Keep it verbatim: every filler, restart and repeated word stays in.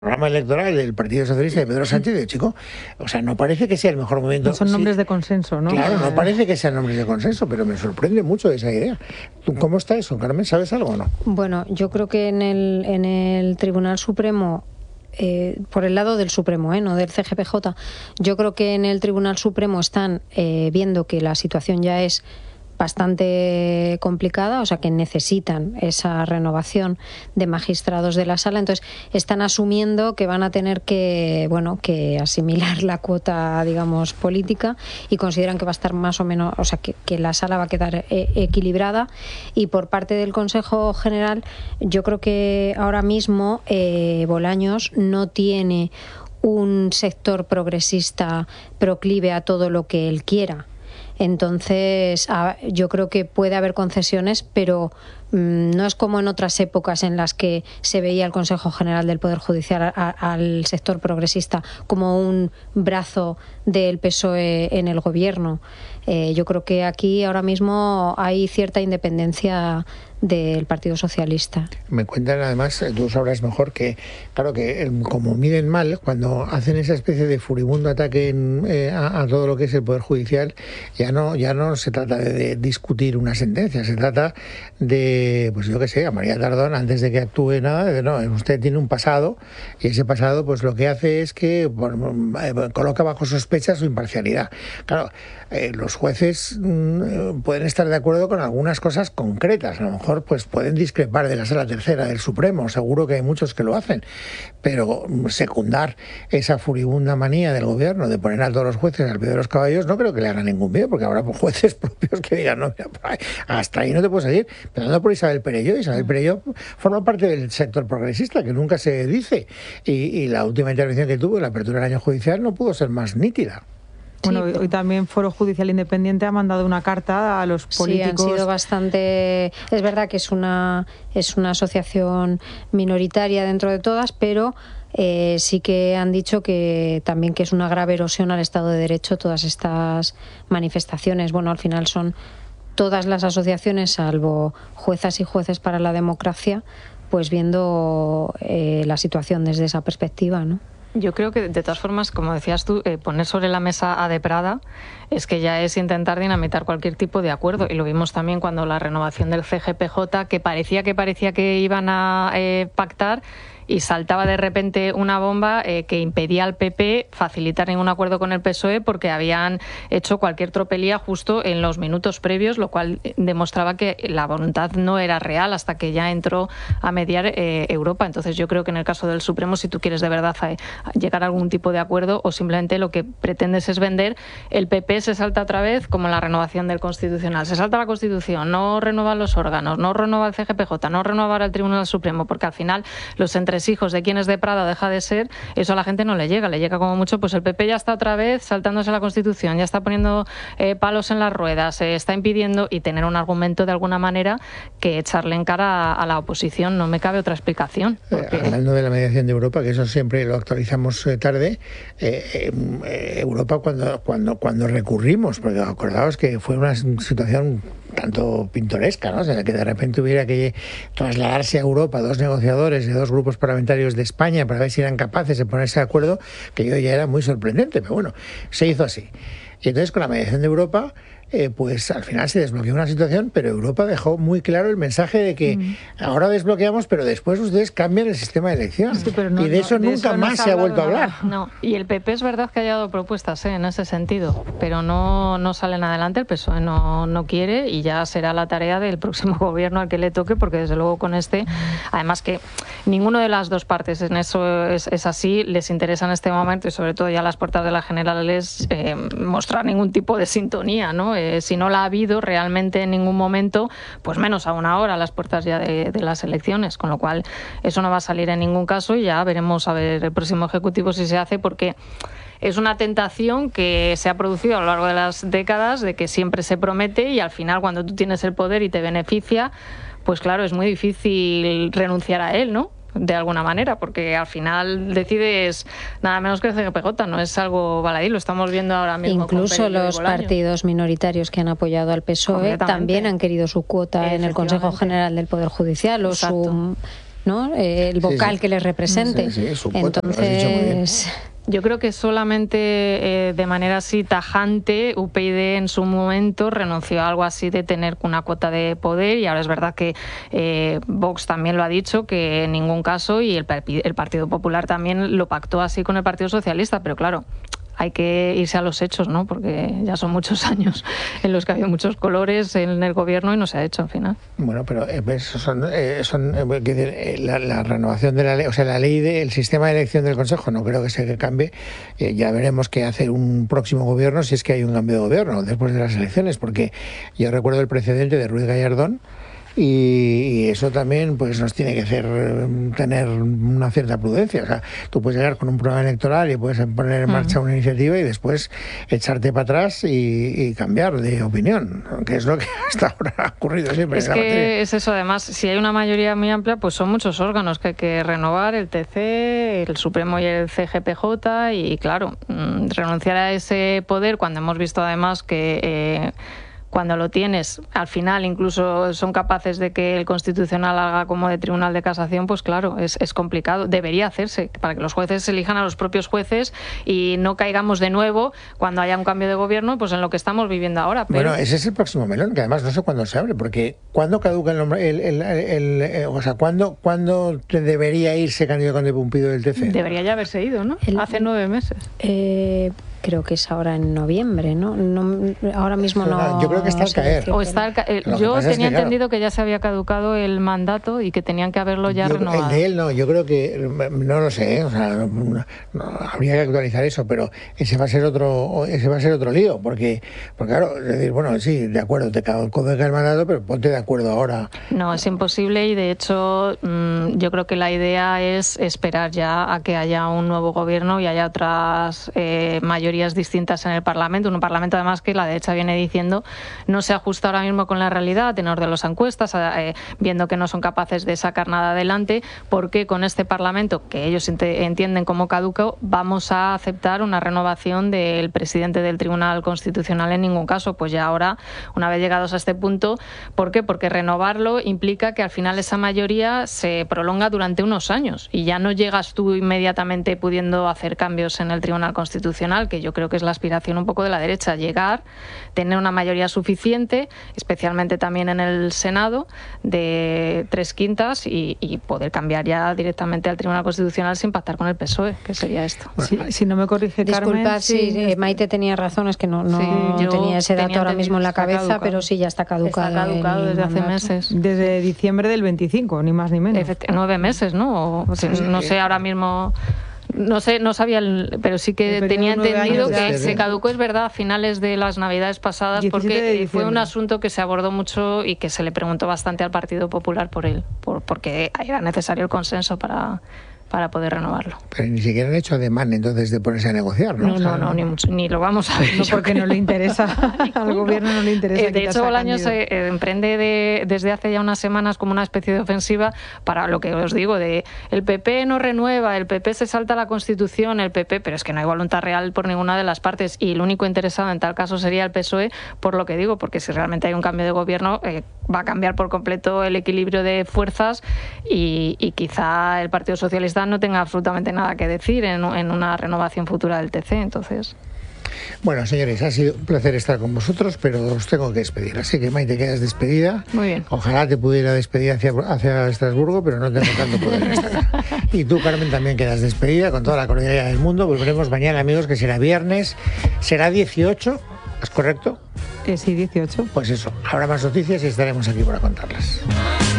programa electoral del Partido Socialista de Pedro Sánchez, de chico, o sea, no parece que sea el mejor momento. No son sí, nombres de consenso, ¿no? Claro, no parece que sean nombres de consenso, pero me sorprende mucho esa idea. ¿Cómo está eso, Carmen? ¿Sabes algo o no? Bueno, yo creo que en el, en el Tribunal Supremo, eh, por el lado del Supremo, eh, no del C G P J, yo creo que en el Tribunal Supremo están eh, viendo que la situación ya es bastante complicada, o sea que necesitan esa renovación de magistrados de la sala, entonces están asumiendo que van a tener que, bueno, que asimilar la cuota, digamos, política, y consideran que va a estar más o menos, o sea que, que la sala va a quedar eh, equilibrada. Y por parte del Consejo General, yo creo que ahora mismo eh, Bolaños no tiene un sector progresista proclive a todo lo que él quiera. Entonces, yo creo que puede haber concesiones, pero mmm, no es como en otras épocas en las que se veía el Consejo General del Poder Judicial a, a, al sector progresista como un brazo del P S O E en el gobierno. Eh, yo creo que aquí ahora mismo hay cierta independencia del Partido Socialista. Me cuentan además, tú sabrás mejor que, claro, que como miden mal, cuando hacen esa especie de furibundo ataque en, eh, a, a todo lo que es el Poder Judicial, ya no ya no se trata de, de discutir una sentencia, se trata de, pues yo qué sé, a María Tardón, antes de que actúe nada, de no, usted tiene un pasado, y ese pasado pues lo que hace es que bueno, coloca bajo sospecha su imparcialidad. Claro, eh, los jueces mmm, pueden estar de acuerdo con algunas cosas concretas, a lo mejor pues pueden discrepar de la Sala Tercera del Supremo, seguro que hay muchos que lo hacen, pero secundar esa furibunda manía del gobierno de poner a todos los jueces al pie de los caballos no creo que le haga ningún bien, porque habrá jueces propios que digan, no, mira, hasta ahí no te puedes seguir. Empezando por Isabel Perelló. Isabel Perelló forma parte del sector progresista, que nunca se dice, y, y la última intervención que tuvo, la apertura del año judicial, no pudo ser más nítida. Bueno, sí, hoy también Foro Judicial Independiente ha mandado una carta a los políticos. Sí, han sido bastante. Es verdad que es una es una asociación minoritaria dentro de todas, pero eh, sí que han dicho que también que es una grave erosión al Estado de Derecho todas estas manifestaciones. Bueno, al final son todas las asociaciones, salvo Juezas y Jueces para la Democracia, pues viendo eh, la situación desde esa perspectiva, ¿no? Yo creo que, de todas formas, como decías tú, eh, poner sobre la mesa a De Prada es que ya es intentar dinamitar cualquier tipo de acuerdo. Y lo vimos también cuando la renovación del C G P J, que parecía que parecía que iban a eh, pactar, y saltaba de repente una bomba eh, que impedía al P P facilitar ningún acuerdo con el P S O E porque habían hecho cualquier tropelía justo en los minutos previos, lo cual demostraba que la voluntad no era real hasta que ya entró a mediar eh, Europa. Entonces yo creo que en el caso del Supremo, si tú quieres de verdad a, a llegar a algún tipo de acuerdo, o simplemente lo que pretendes es vender, el P P se salta otra vez como la renovación del Constitucional. Se salta la Constitución, no renueva los órganos, no renueva el C G P J, no renueva el Tribunal Supremo, porque al final los entre hijos de quien es de Prada deja de ser, eso a la gente no le llega, le llega como mucho, pues el P P ya está otra vez saltándose la Constitución, ya está poniendo eh, palos en las ruedas, se eh, está impidiendo, y tener un argumento de alguna manera que echarle en cara a, a la oposición, no me cabe otra explicación. Porque... Eh, hablando de la mediación de Europa, que eso siempre lo actualizamos eh, tarde, eh, eh, Europa cuando, cuando, cuando recurrimos, porque acordaos que fue una situación tanto pintoresca, ¿no? O sea, que de repente hubiera que trasladarse a Europa dos negociadores de dos grupos parlamentarios de España para ver si eran capaces de ponerse de acuerdo, que yo ya era muy sorprendente, pero bueno, se hizo así. Y entonces con la mediación de Europa, eh, pues al final se desbloqueó una situación, pero Europa dejó muy claro el mensaje de que mm. ahora desbloqueamos, pero después ustedes cambian el sistema de elección. Sí, no, y de eso no, de nunca eso más no se ha vuelto a hablar. No, y el P P es verdad que ha dado propuestas ¿eh? en ese sentido, pero no, no salen adelante, el P S O E no, no quiere, y ya será la tarea del próximo gobierno al que le toque, porque desde luego con este, además que ninguno de las dos partes en eso es, es así, les interesa en este momento, y sobre todo ya a las puertas de las generales, eh, mostrar ningún tipo de sintonía, ¿no? Eh, si no la ha habido realmente en ningún momento, pues menos aún ahora a las puertas ya de, de las elecciones, con lo cual eso no va a salir en ningún caso, y ya veremos a ver el próximo ejecutivo si se hace, porque es una tentación que se ha producido a lo largo de las décadas, de que siempre se promete y al final cuando tú tienes el poder y te beneficia, pues claro, es muy difícil renunciar a él, ¿no? De alguna manera, porque al final decides nada menos que el C G P J, no es algo baladí, lo estamos viendo ahora mismo. Incluso los partidos minoritarios que han apoyado al P S O E también han querido su cuota en el Consejo General del Poder Judicial o su ¿no? Eh, el vocal sí, sí. que les represente. Sí, sí, su Entonces... Yo creo que solamente eh, de manera así tajante U P YD en su momento renunció a algo así de tener una cuota de poder, y ahora es verdad que eh, Vox también lo ha dicho, que en ningún caso, y el, el Partido Popular también lo pactó así con el Partido Socialista, pero claro, hay que irse a los hechos, ¿no? Porque ya son muchos años en los que ha habido muchos colores en el gobierno y no se ha hecho al final. Bueno, pero eh, son, eh, son eh, decir, eh, la, la renovación de la ley, o sea, la ley del sistema de elección del Consejo no creo que se cambie. Eh, ya veremos qué hace un próximo gobierno si es que hay un cambio de gobierno después de las elecciones, porque yo recuerdo el precedente de Ruiz Gallardón. Y eso también pues nos tiene que hacer tener una cierta prudencia. O sea, tú puedes llegar con un programa electoral y puedes poner en marcha uh-huh. una iniciativa y después echarte para atrás y, y cambiar de opinión, que es lo que hasta ahora ha ocurrido siempre. Es en la que materia. Es eso, además, si hay una mayoría muy amplia, pues son muchos órganos que hay que renovar, el T C, el Supremo y el C G P J, y claro, renunciar a ese poder cuando hemos visto además que... Eh, cuando lo tienes, al final incluso son capaces de que el Constitucional haga como de Tribunal de Casación, pues claro, es, es complicado. Debería hacerse, para que los jueces elijan a los propios jueces y no caigamos de nuevo cuando haya un cambio de gobierno, pues en lo que estamos viviendo ahora. Pero... Bueno, ese es el próximo melón, que además no sé cuándo se abre, porque ¿cuándo caduca el nombre? El, el, el, el, o sea, ¿cuándo, ¿cuándo debería irse Cándido Conde Pumpido del T C? Debería ya haberse ido, ¿no? El, Hace nueve meses. Eh... Creo que es ahora en noviembre, ¿no? no ahora mismo no. Yo creo que está al caer. O está al ca eh, yo tenía es que, entendido claro, que ya se había caducado el mandato y que tenían que haberlo ya yo, renovado. El de él no, yo creo que no lo sé, ¿eh? O sea, no, no, no, habría que actualizar eso, pero ese va a ser otro, ese va a ser otro lío, porque, porque claro, es decir, bueno, sí, de acuerdo, te caduca el mandato, pero ponte de acuerdo ahora. No, es imposible y de hecho mmm, yo creo que la idea es esperar ya a que haya un nuevo gobierno y haya otras eh, mayorías distintas en el Parlamento, un Parlamento además que la derecha viene diciendo no se ajusta ahora mismo con la realidad a tenor de las encuestas, eh, viendo que no son capaces de sacar nada adelante, porque con este Parlamento, que ellos entienden como caduco, vamos a aceptar una renovación del presidente del Tribunal Constitucional en ningún caso. Pues ya ahora, una vez llegados a este punto, ¿por qué? Porque renovarlo implica que al final esa mayoría se prolonga durante unos años y ya no llegas tú inmediatamente pudiendo hacer cambios en el Tribunal Constitucional, que yo creo que es la aspiración un poco de la derecha, llegar, tener una mayoría suficiente, especialmente también en el Senado, de tres quintas y, y poder cambiar ya directamente al Tribunal Constitucional sin pactar con el P S O E, que sería esto. Sí, si no me corrige, Carmen. Disculpad, sí, sí, Maite tenía razón, es que no, no sí, tenía ese dato ahora mismo en la cabeza, caducado. Pero sí, ya está caducado. Está caducado desde hace meses. Desde diciembre del veinticinco, ni más ni menos. Efect- nueve meses, ¿no? O, sí, no sé ahora mismo... No sé, no sabía, el, pero sí que tenía entendido que se caducó, es verdad, a finales de las Navidades pasadas, porque fue un asunto que se abordó mucho y que se le preguntó bastante al Partido Popular por él, por, porque era necesario el consenso para... para poder renovarlo. Pero ni siquiera han hecho ademán entonces de ponerse a negociar, ¿no? No, no, no, ni, mucho, ni lo vamos a ver. No, porque no le interesa, al gobierno no le interesa. Eh, de hecho, Bolaños se eh, emprende de, desde hace ya unas semanas como una especie de ofensiva para lo que os digo, de el P P no renueva, el P P se salta la Constitución, el P P, pero es que no hay voluntad real por ninguna de las partes y el único interesado en tal caso sería el P S O E, por lo que digo, porque si realmente hay un cambio de gobierno, eh, va a cambiar por completo el equilibrio de fuerzas y, y quizá el Partido Socialista no tenga absolutamente nada que decir en, en una renovación futura del T C, entonces... Bueno, señores, ha sido un placer estar con vosotros, pero os tengo que despedir. Así que, Maite, quedas despedida. Muy bien. Ojalá te pudiera despedir hacia, hacia Estrasburgo, pero no tengo tanto poder en esta casa. Y tú, Carmen, también quedas despedida con toda la cordialidad del mundo. Volveremos mañana, amigos, que será viernes. Será dieciocho, ¿es correcto? Eh, sí, dieciocho. Pues eso, habrá más noticias y estaremos aquí para contarlas.